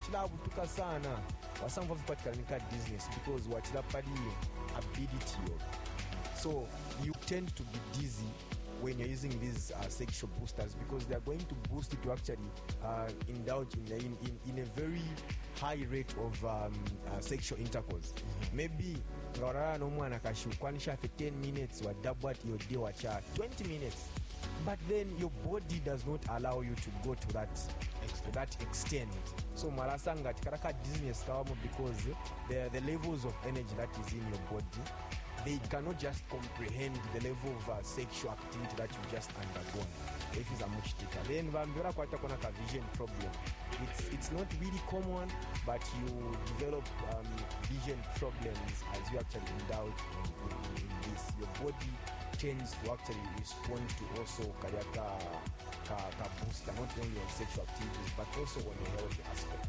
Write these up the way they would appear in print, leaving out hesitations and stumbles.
wachila butuka sana wasamva vipatikana nika business because wachila pali ability of. So you tend to be dizzy when you're using these sexual boosters because they are going to boost you to actually indulge in a very high rate of sexual intercourse. Maybe ngorara no mwana kashukwanisha for 10 minutes wa double at your day wacha 20 minutes, but then your body does not allow you to go to that extent. So marasanga tikaraka dizziness kawamo because the levels of energy that is in your body, they cannot just comprehend the level of sexual activity that you just undergone. If it's a muchitika, then vambira kwata kona ka vision problem. It's not really common, but you develop vision problems as you actually indulge in this. Your body tends to actually respond to also ka booster, not only on sexual activities but also on the health aspect.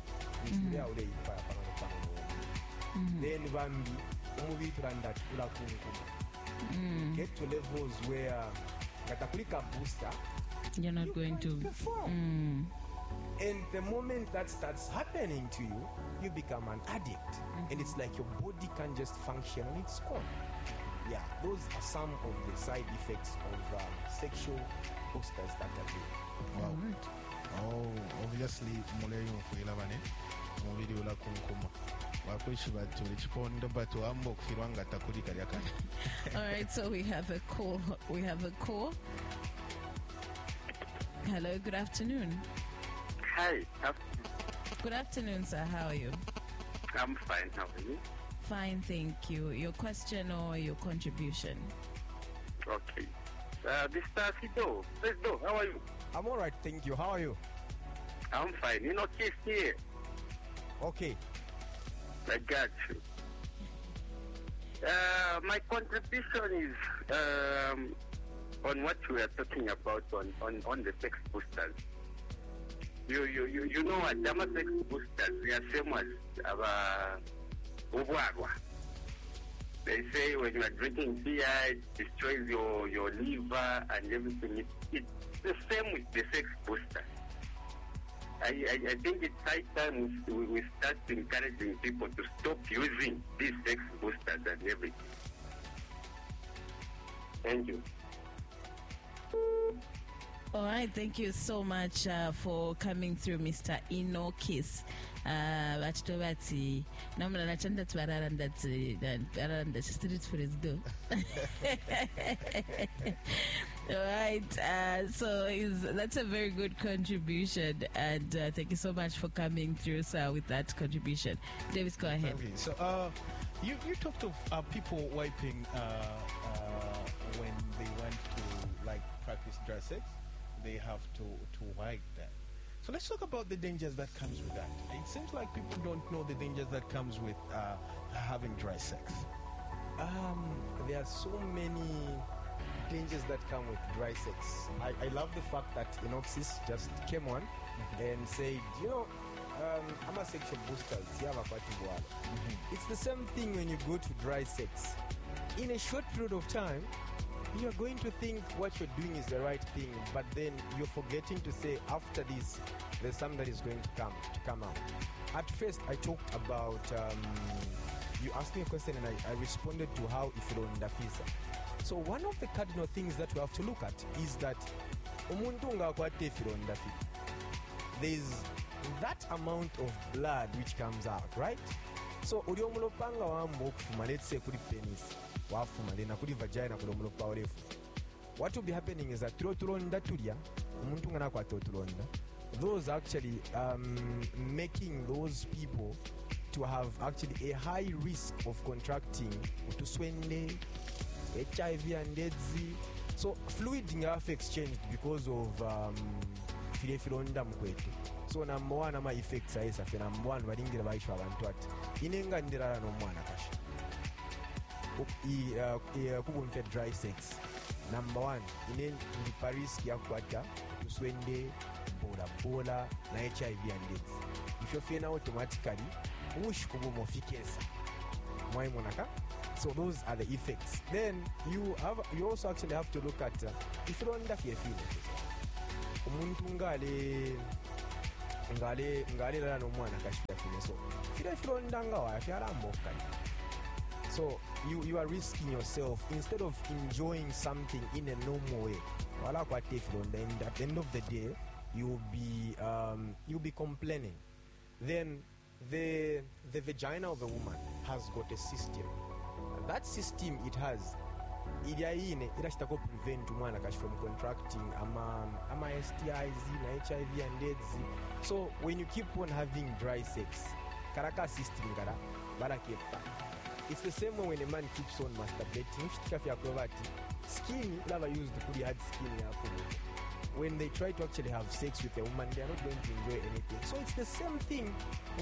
Then vambi umuvi turanda kula kunkuma. Get to levels where katakulika booster, you're not going to perform. And the moment that starts happening to you, you become an addict. And it's like your body can't just function on its own. Yeah, those are some of the side effects of sexual boosters that are there. Wow. Oh, obviously, muleyo mfuilabane mubiri ula kunkuma. All right, so we have a call. Hello, good afternoon. Hi. Good afternoon, sir. How are you? I'm fine. How are you? Fine, thank you. Your question or your contribution? Okay. Mr. Sido, how are you? I'm all right, thank you. How are you? I'm fine. You know, Keith here. Okay. I got you. My contribution is on what we are talking about on the sex boosters. You know what? Dama sex boosters, they are same as Ubuagwa. They say when you are drinking beer, it destroys your liver and everything. It's the same with the sex booster. I think it's high time we start encouraging people to stop using these sex boosters and everything. Thank you. All right, thank you so much for coming through, Mr. Inokis. Vachitobati namna nachanda twararanda street for his door. All right, so that's a very good contribution, and thank you so much for coming through, sir, with that contribution. Davis, go ahead. Okay, so you talked of people wiping when they want to practice dry sex. They have to wipe that. So let's talk about the dangers that comes with that. It seems like people don't know the dangers that comes with having dry sex. There are so many dangers that come with dry sex. I love the fact that Enoxis just came on and said, I'm a sexual boosters. It's the same thing when you go to dry sex. In a short period of time, you're going to think what you're doing is the right thing, but then you're forgetting to say after this, there's something that is going to come out. At first, I talked about, you asked me a question and I responded to how ifironda fisa. So one of the cardinal things that we have to look at is that there's that amount of blood which comes out, right? So uliomulopanga wambo kufuma, let's say kuli penis wafuma, then kuli vagina kulomulopa orefu. What will be happening is that turonda tulia umuntu ngana kwa turonda, those actually making those people to have actually a high risk of contracting utuswende, HIV and AIDS. So fluid have exchanged because of filefironda mkwetu. So number one ama effects aisa fe number one balingira baisha abantu ati inenga ndirara no mwana kasha kubunfe dry sex. Number one inen ndi paris ya kwata uswende bola na HIV and AIDS. If you feel automatically ush kubumo fikesa mwai monaka. So those are the effects. Then you also actually have to look at if you don't have your feelings. Umuntu ngale ngale lala n'omwana kashifune so fira filondanga wafyalambo kali. So you are risking yourself instead of enjoying something in a normal way. Wala kwa teflon, then at the end of the day you'll be complaining. Then the vagina of a woman has got a system. That system it has irashitako prevent umwana kashi from contracting ama STIs na HIV and AIDS. So when you keep on having dry sex, karaka system kara barakepa. It's the same way when a man keeps on masturbating. Skin never used to put hard skin. When they try to actually have sex with a woman, they are not going to enjoy anything. So it's the same thing.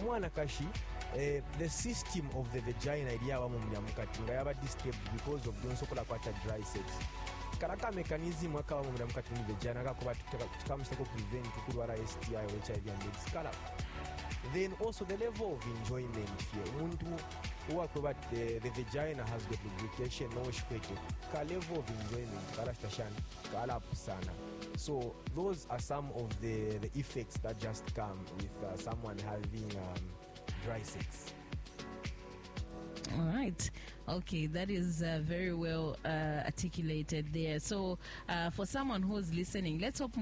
The system of the vagina idea disturbed because of the dry sex. Karaka mechanism wakawa mukatuni vagina kakuba tukamshako prevent kukurwara STI or HIV and AIDS. Then also the level of enjoyment here. The vagina has got lubrication, no shkweke. Ka level of enjoyment, karashtashan, kalapusana. So those are some of the effects that just come with someone having dry sex. All right. Okay, that is very well articulated there. So, for someone who's listening, let's hope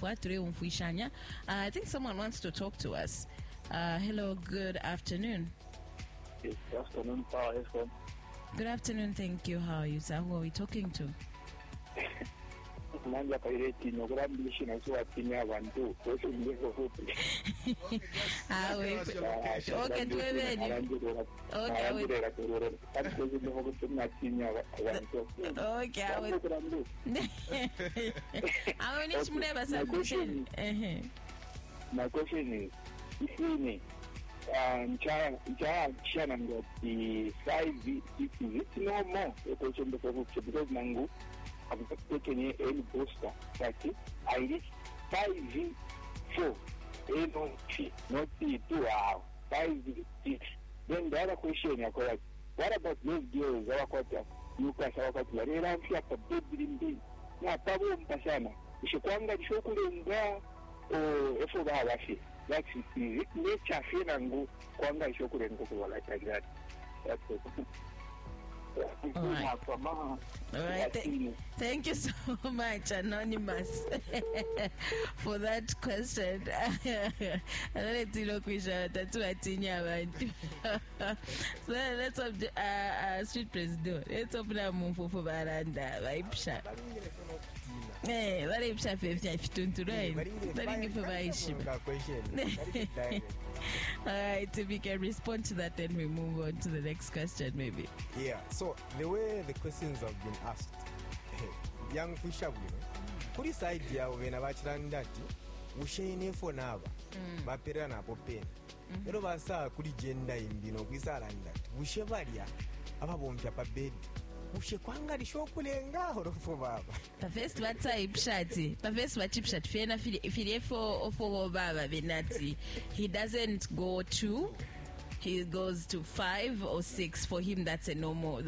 I think someone wants to talk to us. Hello, good afternoon. Yes, good afternoon, Power FM. Good afternoon, thank you. How are you, sir? Who are we talking to? Manja kaireti nokurambishi nasiwatinya abantu kwese ndiko fupi. Okay, tuwebeni. Okay, my question is, if you nchana ngati 5 it's no more question because nangu I've not taken any booster but I reached 5V4 not C2 5V6. Then the other question is what about those girls Lucas Varela Fiaka Baby na Pablo Mpasana ishikwanga ishokulenga efo bawashi. That's it. Nature feeling kwanga ishokulenga kwa like that. That's it. All right. Thank you so much, Anonymous, for that question. So let's hope street president. Let's open up Mumfu for Baranda. Vaipsha. Eh, Vaipsha 50 right? All right, we can respond to that and we move on to the next question, maybe. Yeah, so the way the questions have been asked, young Fisher, kuri side ya wena bachirandati ushene for naba bapera na popeni ero basa kuri gender imbino kwisarandati ushevaria ababompya pa bed ushe kwanga rishokulenga horofo baba first WhatsApp shati first WhatsApp shati fena fili for baba benati he doesn't go to. He goes to 5 or 6. For him, that's a normal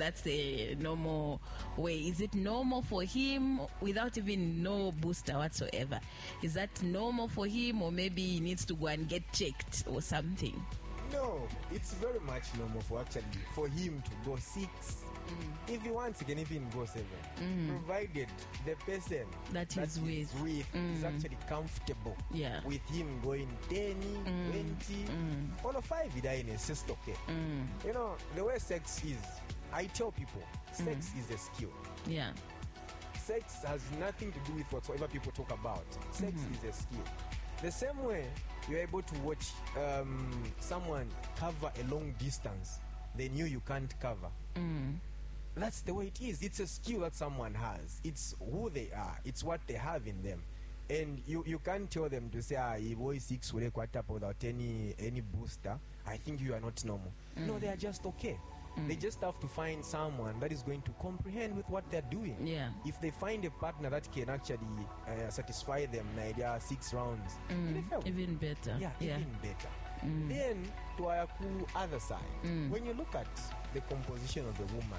way. Is it normal for him without even no booster whatsoever? Is that normal for him, or maybe he needs to go and get checked or something? No, it's very much normal for him to go 6. If he wants, he can even go 7. Provided the person that he's with is actually comfortable with him going 10, 20, all of 5 it's just okay. You know, the way sex is, I tell people, sex is a skill. Yeah. Sex has nothing to do with whatsoever people talk about. Sex is a skill. The same way you're able to watch someone cover a long distance than you can't cover. That's the way it is. It's a skill that someone has. It's who they are. It's what they have in them. And you can't tell them to say, boy 6 will up without any booster. I think you are not normal. No, they are just okay. They just have to find someone that is going to comprehend with what they're doing. Yeah. If they find a partner that can actually satisfy them, there are 6 rounds. Even better. Yeah, even better. Then, to our other side, when you look at the composition of the woman,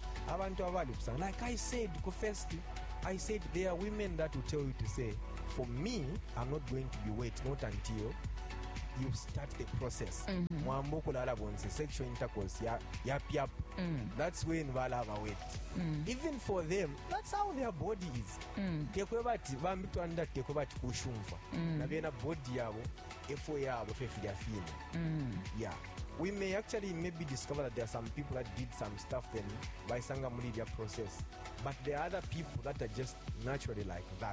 like I said, I said there are women that will tell you to say, for me, I'm not going to be wet, not until you start the process mwamba okulala bonse sexual intercourse yap that's when balaba wet even for them that's how their body is tekwe bati bambitwanda tekwe bati kushumva nabena body yabo efo yabo fefilya fine yeah. We may actually maybe discover that there are some people that did some stuff then by Sanga Mulibia process. But there are other people that are just naturally like that.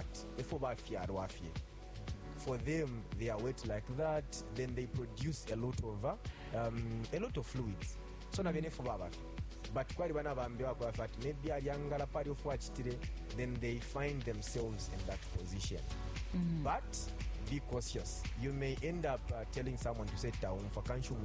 For them, they are wet like that, then they produce a lot of fluids. So but quite one of maybe a younger party of watch today, then they find themselves in that position. But be cautious. You may end up telling someone to say down for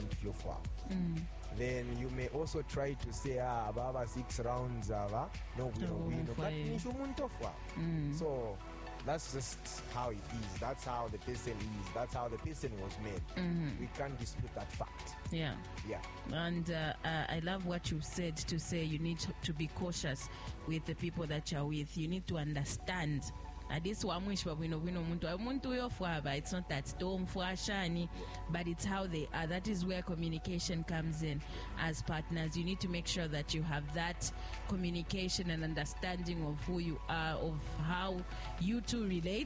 then you may also try to say baba 6 rounds no we don't win but so that's just how it is. That's how the person is. That's how the person was made. We can't dispute that fact. Yeah. And I love what you said to say you need to be cautious with the people that you're with. You need to understand. This one wish it's not that storm for Ashani, but it's how they are. That is where communication comes in. As partners, you need to make sure that you have that communication and understanding of who you are, of how you two relate.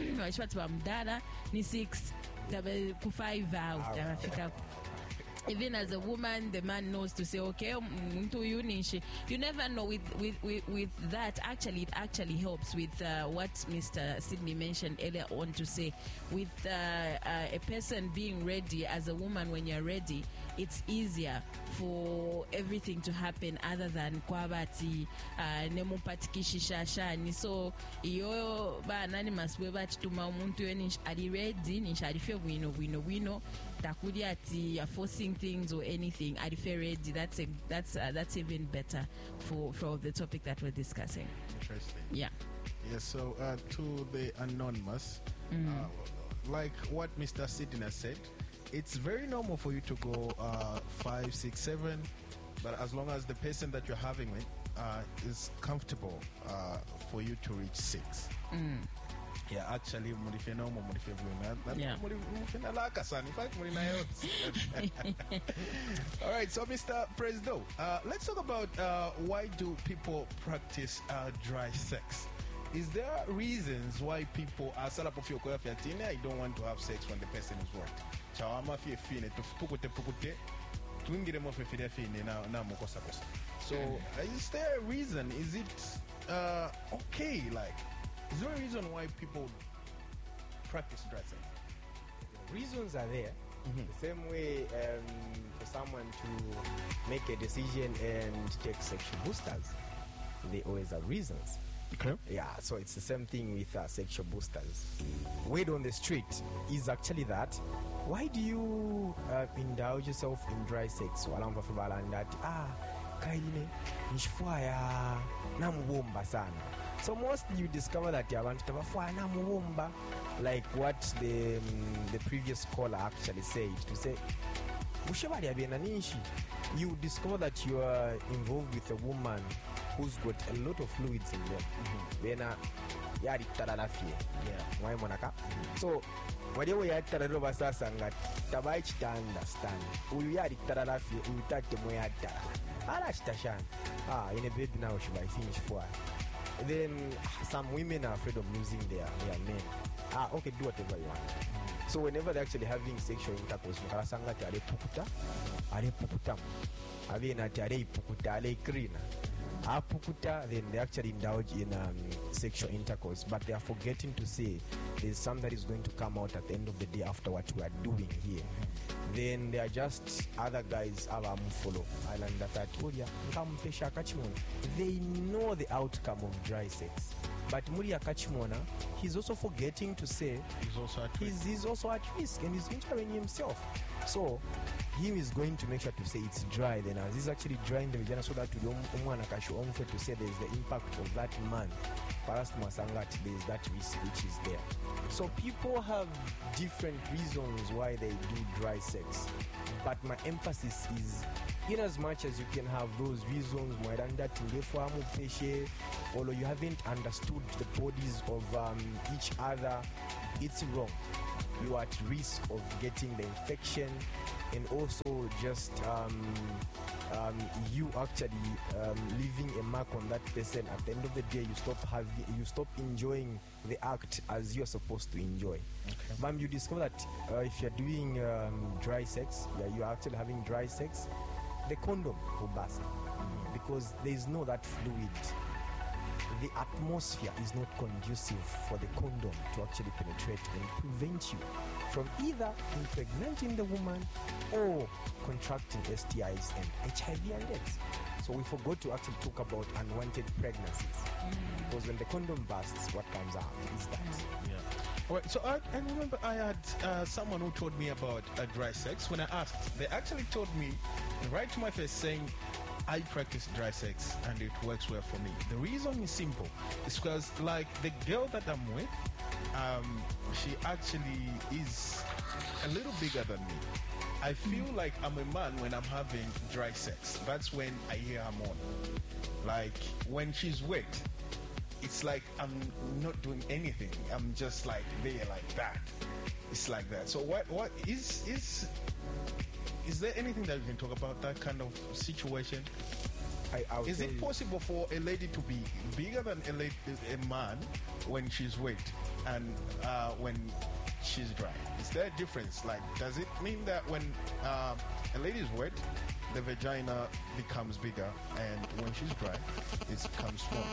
Ni 6 5 hours. Even as a woman, the man knows to say, okay, you never know with that. Actually, it actually helps with what Mr. Sydney mentioned earlier on to say, with a person being ready as a woman. When you're ready, it's easier for everything to happen other than kwabati nemupatikishishashani. So iyo ba nani masweba chituma umuntu yoni ali ready ni sharife wino takudi ati forcing things or anything. I feel ready. That's even better for the topic that we're discussing. Interesting. Yeah. Yeah. So to the anonymous, like what Mr. Sidina said, it's very normal for you to go 5, 6, 7, but as long as the person that you're having with is comfortable for you to reach 6. Yeah, actually, all right, so Mr. Presdo, let's talk about why do people practice dry sex? Is there reasons why people are set up of your I don't want to have sex when the person is wet? So is there a reason? Is it okay? Like, is there a reason why people practice dry sex? Reasons are there. The same way for someone to make a decision and take sexual boosters, they always have reasons. Okay. Yeah, so it's the same thing with sexual boosters. Word on the street is actually that. Why do you indulge yourself in dry sex? So mostly you discover that you want to like what the previous caller actually said, to say you discover that you are involved with a woman who's got a lot of fluids in them. So whatever you are sasa nga tabai chita understand uyu yari taralafi uyu tate moyata ala chitashan in a baby now she might finish for. Then some women are afraid of losing their men. Okay, do whatever you want. So whenever they're actually having sexual intercourse, then they actually indulge in sexual intercourse, but they are forgetting to say there's something that is going to come out at the end of the day after what we are doing here. Then they are just other guys follow island that they know the outcome of dry sex. But Muria Kachimona, he's also forgetting to say he's also at risk and he's injuring himself. So he is going to make sure to say it's dry. Then as he's actually drying the vagina, so that to say there's the impact of that man. There's that risk which is there. So people have different reasons why they do dry sex. But my emphasis is, in as much as you can have those reasons, although you haven't understood the bodies of each other, it's wrong. you are at risk of getting the infection, and also just you actually leaving a mark on that person. At the end of the day, you stop enjoying the act as you're supposed to enjoy. But you discover that if you're doing dry sex, you're actually having dry sex, the condom will burst because there is no that fluid. The atmosphere is not conducive for the condom to actually penetrate and prevent you from either impregnating the woman or contracting STIs and HIV and AIDS. So we forgot to actually talk about unwanted pregnancies because when the condom bursts, what comes out is that. Yeah. All right. So I remember I had someone who told me about dry sex. When I asked, they actually told me right to my face saying, I practice dry sex and it works well for me. The reason is simple. It's because, like, the girl that I'm with, she actually is a little bigger than me. I feel like I'm a man when I'm having dry sex. That's when I hear her moan. Like, when she's wet, it's like I'm not doing anything. I'm just like there like that. It's like that. So what is there anything that you can talk about that kind of situation? Is it possible for a lady to be bigger than a man when she's wet and when she's dry? Is there a difference? Like, does it mean that when a lady is wet, the vagina becomes bigger, and when she's dry, it becomes smaller?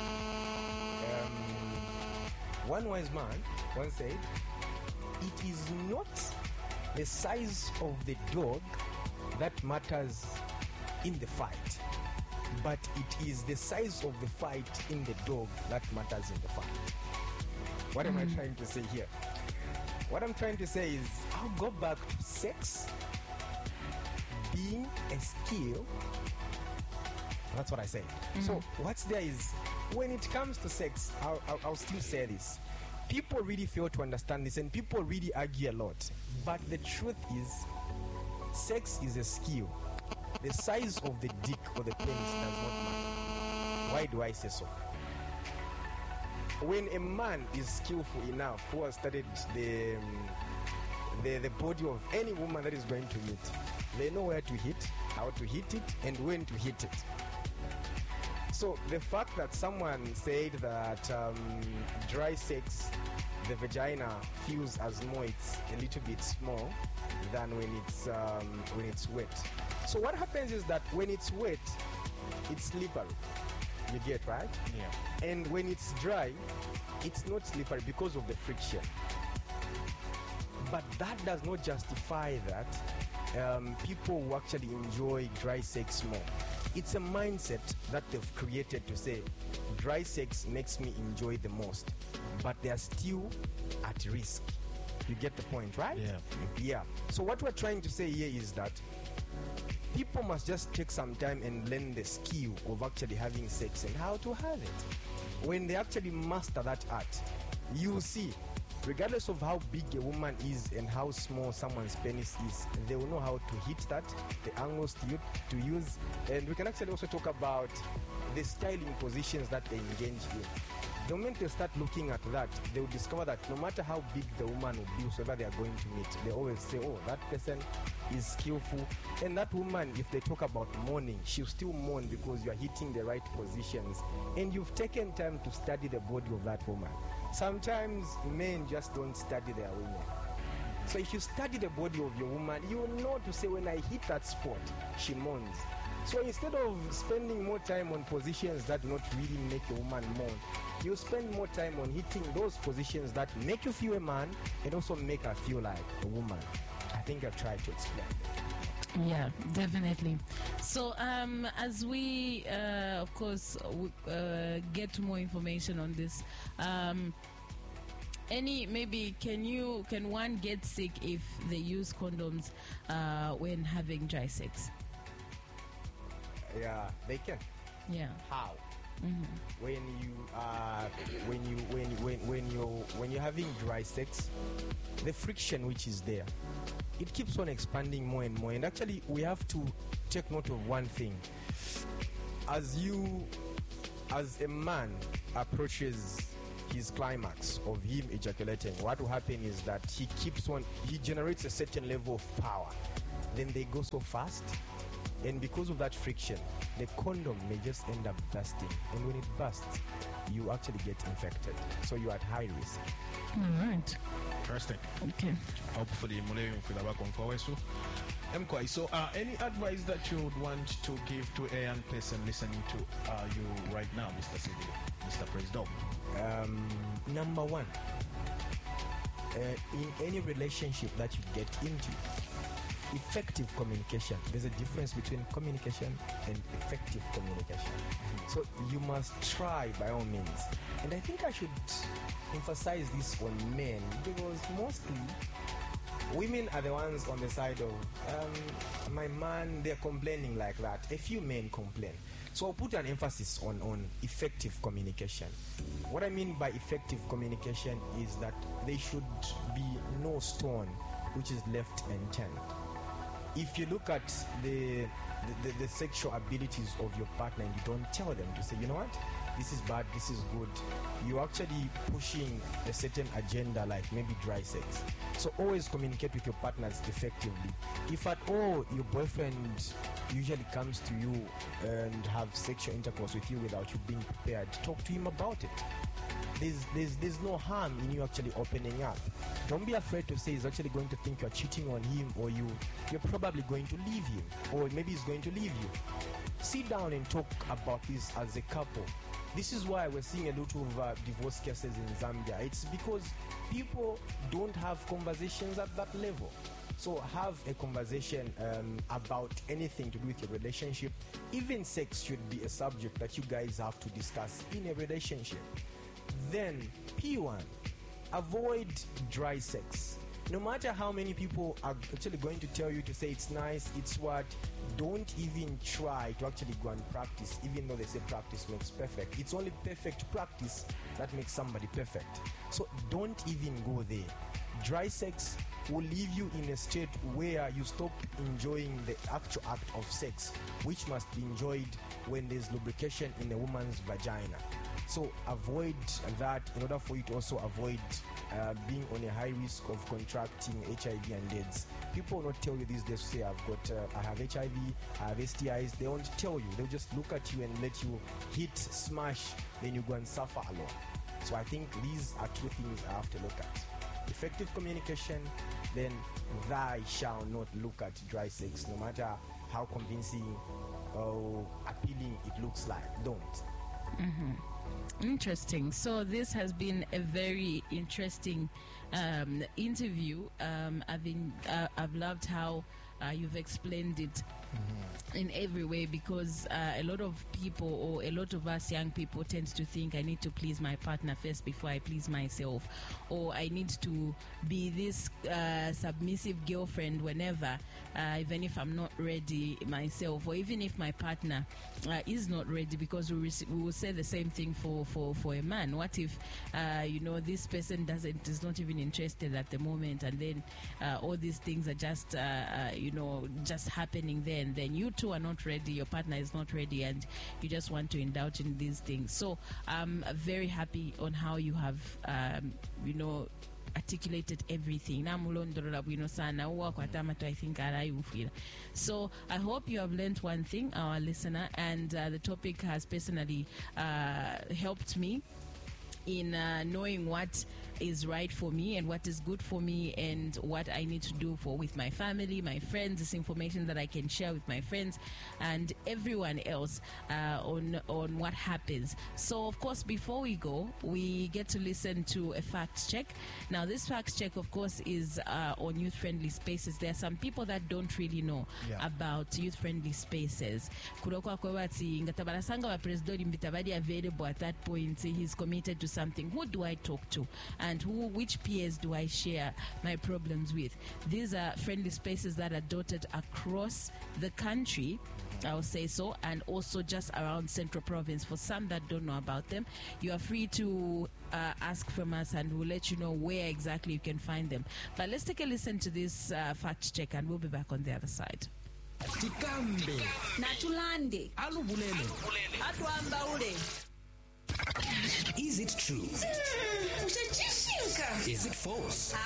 One wise man once said, it is not the size of the dog that matters in the fight, but it is the size of the fight in the dog that matters in the fight. What am I trying to say here? What I'm trying to say is, I'll go back to sex being a skill. That's what I said. So what's there is, when it comes to sex, I'll still say this. People really fail to understand this, and people really argue a lot. But the truth is, sex is a skill. The size of the dick or the penis does not matter. Why do I say so? When a man is skillful enough, who has studied the body of any woman that is going to meet, they know where to hit, how to hit it, and when to hit it. So the fact that someone said that dry sex, the vagina feels as more it's a little bit small than when it's wet. So what happens is that when it's wet, it's slippery. You get, right? Yeah. And when it's dry, it's not slippery because of the friction. But that does not justify that people who actually enjoy dry sex more. It's a mindset that they've created to say, dry sex makes me enjoy the most, but they are still at risk. You get the point, right? Yeah. Yeah. So what we're trying to say here is that people must just take some time and learn the skill of actually having sex and how to have it. When they actually master that art, you'll see, regardless of how big a woman is and how small someone's penis is, they will know how to hit that, the angles to use. And we can actually also talk about the styling positions that they engage in. The moment they start looking at that, they will discover that no matter how big the woman will be, whoever they are going to meet, they always say, oh, that person is skillful. And that woman, if they talk about mourning, she'll still mourn because you are hitting the right positions. And you've taken time to study the body of that woman. Sometimes men just don't study their women. So if you study the body of your woman, you know to say, when I hit that spot, she mourns. So instead of spending more time on positions that do not really make a woman mourn, you spend more time on hitting those positions that make you feel a man and also make her feel like a woman. I think I've tried to explain. Yeah, definitely. So as we of course get more information on this, can one get sick if they use condoms when having dry sex? Yeah, they can. Yeah. How? When you're having dry sex, the friction which is there, it keeps on expanding more and more. And actually, we have to take note of one thing. As a man approaches his climax of him ejaculating, what will happen is that he generates a certain level of power. Then they go so fast, and because of that friction, the condom may just end up bursting. And when it bursts, you actually get infected. So you're at high risk. All right. Interesting. Okay. Hopefully, Mulevi will back on for us. Mkwai, so any advice that you would want to give to a young person listening to you right now, Mr. CD, Mr. President? Number one, in any relationship that you get into, effective communication. There's a difference between communication and effective communication. So you must try by all means. And I think I should emphasize this on men, because mostly women are the ones on the side of my man, they're complaining like that. A few men complain. So I'll put an emphasis on effective communication. What I mean by effective communication is that there should be no stone which is left unturned. If you look at the sexual abilities of your partner and you don't tell them to say, you know what, this is bad, this is good, you're actually pushing a certain agenda, like maybe dry sex. So always communicate with your partners effectively. If at all your boyfriend usually comes to you and have sexual intercourse with you without you being prepared, talk to him about it. There's no harm in you actually opening up. Don't be afraid to say he's actually going to think you're cheating on him, or you're probably going to leave him, or maybe he's going to leave you. Sit down and talk about this as a couple. This is why we're seeing a lot of divorce cases in Zambia. It's because people don't have conversations at that level. So have a conversation about anything to do with your relationship. Even sex should be a subject that you guys have to discuss in a relationship. Then, P1, avoid dry sex. No matter how many people are actually going to tell you to say it's nice, it's what, don't even try to actually go and practice, even though they say practice makes perfect. It's only perfect practice that makes somebody perfect. So don't even go there. Dry sex will leave you in a state where you stop enjoying the actual act of sex, which must be enjoyed when there's lubrication in a woman's vagina. So avoid that in order for you to also avoid being on a high risk of contracting HIV and AIDS. People will not tell you these days to say I have HIV, I have STIs. They won't tell you. They'll just look at you and let you hit, smash, then you go and suffer alone. So I think these are two things I have to look at. Effective communication, then thou shall not look at dry sex, no matter how convincing or appealing it looks like. Don't. Mm-hmm. Interesting. So this has been a very interesting interview. I've loved how you've explained it in every way, because a lot of people, or a lot of us young people, tend to think I need to please my partner first before I please myself, or I need to be this submissive girlfriend whenever, even if I'm not ready myself, or even if my partner is not ready, because we will say the same thing for a man. What if this person is not even interested at the moment, and then all these things are just just happening then you two are not ready, your partner is not ready, and you just want to indulge in these things. So I'm very happy on how you have articulated everything. So I hope you have learned one thing, our listener, and the topic has personally helped me in knowing what is right for me and what is good for me, and what I need to do with my family, my friends, this information that I can share with my friends and everyone else on what happens. So of course, before we go, we get to listen to a fact check. Now this fact check, of course, is on youth-friendly spaces. There are some people that don't really know about youth-friendly spaces. Available at that point, he's committed to something. Who do I talk to? And which peers do I share my problems with? These are friendly spaces that are dotted across the country, I'll say so, and also just around Central Province. For some that don't know about them, you are free to ask from us, and we'll let you know where exactly you can find them. But let's take a listen to this fact check, and we'll be back on the other side. Tikambe Natulande alubulele Atwamba ule Is it true? Is it false?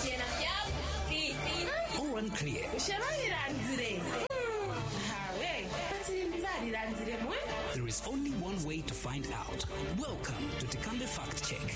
Or unclear? There is only one way to find out. Welcome to Tikambe Fact Check.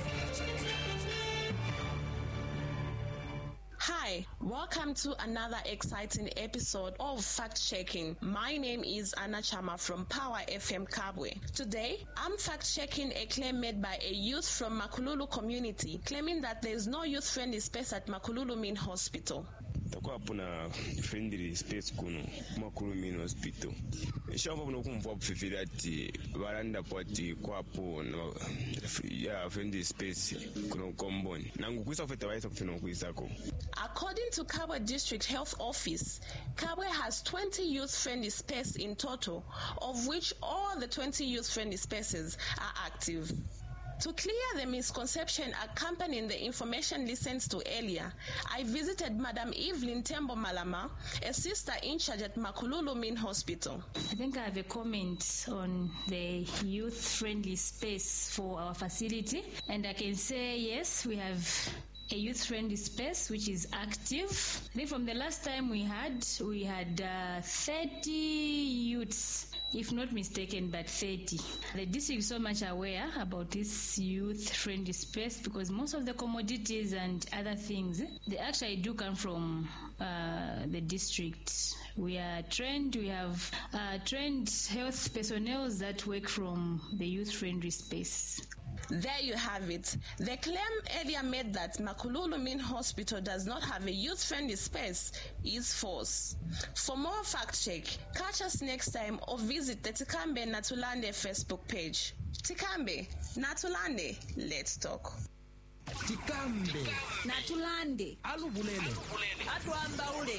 Hi, welcome to another exciting episode of Fact Checking. My name is Anna Chama from Power FM Kabwe. Today, I'm fact checking a claim made by a youth from Makululu community claiming that there is no youth-friendly space at Makululu Main Hospital. Takuwa puna friendly space kuno Makululu Main Hospital. Shamba buno kumva bufifira ati baranda poti kwapo ya friendly space kuno komboni. Nangu kuisa kufeta waisa kufina kuisako. According to Kabwe District Health Office, Kabwe has 20 youth-friendly spaces in total, of which all the 20 youth-friendly spaces are active. To clear the misconception accompanying the information listened to earlier, I visited Madam Evelyn Tembo Malama, a sister in charge at Makululu Main Hospital. I think I have a comment on the youth-friendly space for our facility, and I can say yes, we have a youth-friendly space which is active. I think from the last time we had 30 youths, if not mistaken, but 30. The district is so much aware about this youth-friendly space because most of the commodities and other things, they actually do come from the district. We are trained, we have trained health personnel that work from the youth-friendly space. There you have it. The claim earlier made that Makululu Main Hospital does not have a youth-friendly space is false. For more fact check, catch us next time or visit the Tikambe Natulande Facebook page. Tikambe Natulande, let's talk. Tikambe Natulande alubulele atwambaule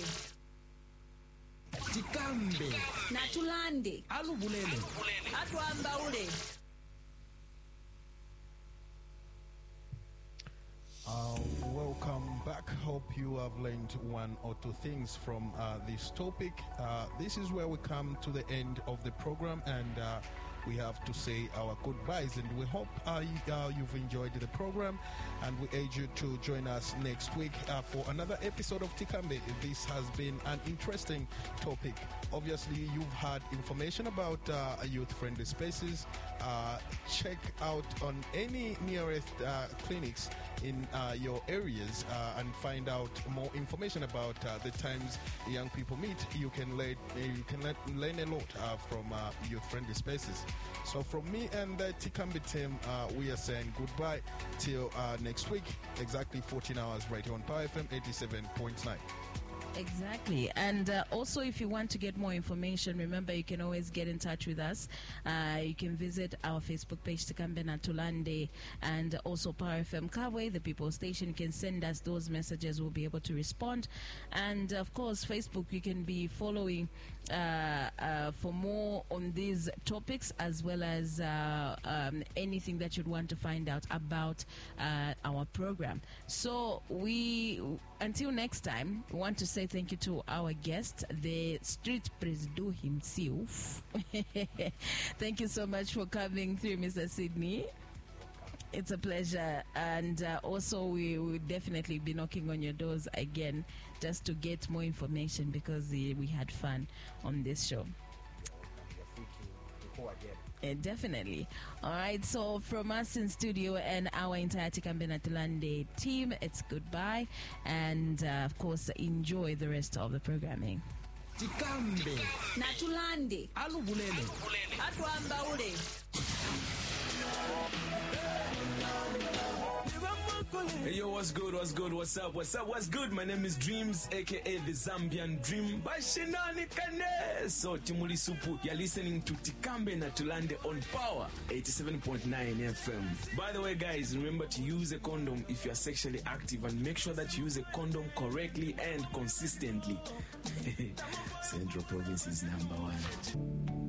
Tikambe Natulande alubulele atwambaule. Welcome back. Hope you have learned one or two things from this topic. This is where we come to the end of the program, and we have to say our goodbyes. And we hope you've enjoyed the program, and we urge you to join us next week for another episode of Tikambe. This has been an interesting topic. Obviously, you've had information about youth-friendly spaces. Check out on any nearest clinics in your areas and find out more information about the times young people meet. You can learn a lot from youth-friendly spaces. So from me and the Tikambe team, we are saying goodbye till next week, exactly 14 hours right here on Power FM 87.9. Exactly. And also, if you want to get more information, remember you can always get in touch with us. You can visit our Facebook page, Tikambe Natulande, and also Power FM Kabwe, the People Station. You can send us those messages. We'll be able to respond. And, of course, Facebook, you can be following for more on these topics, as well as anything that you'd want to find out about our program. So until next time, we want to say thank you to our guest, the street president himself. Thank you so much for coming through, Mr. Sydney. It's a pleasure. And also, we will definitely be knocking on your doors again just to get more information, because we had fun on this show. Definitely. All right, so from us in studio and our entire Tikambe Natulande team, it's goodbye, and of course, enjoy the rest of the programming. Tikambe Natulande alubulele atwambaule. Hey yo, what's good? What's up? What's good? My name is Dreams, aka the Zambian Dream. Bashinani Kane. So Timuli Supu, you're listening to Tikambe Natulande on Power 87.9 FM. By the way, guys, remember to use a condom if you're sexually active, and make sure that you use a condom correctly and consistently. Central Province is #1.